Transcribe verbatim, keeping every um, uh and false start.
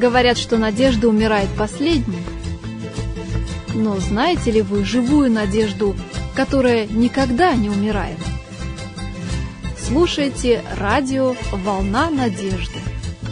Говорят, что надежда умирает последней. Но знаете ли вы живую надежду, которая никогда не умирает? Слушайте радио «Волна надежды».